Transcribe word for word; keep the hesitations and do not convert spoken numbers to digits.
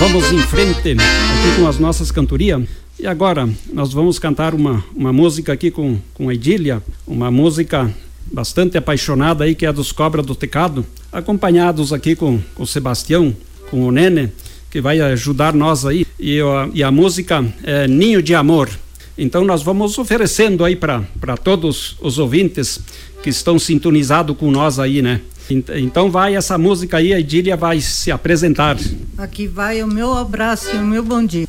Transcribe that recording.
Vamos em frente aqui com as nossas cantorias. E agora nós vamos cantar uma, uma música aqui com, com a Idília, uma música bastante apaixonada aí, que é dos Cobra do Tecado, acompanhados aqui com, com o Sebastião, com o Nene, que vai ajudar nós aí. E, e a música é Ninho de Amor. Então nós vamos oferecendo aí para todos os ouvintes que estão sintonizados com nós aí, né? Então vai essa música aí, a Idília vai se apresentar. Aqui vai o meu abraço e o meu bom dia.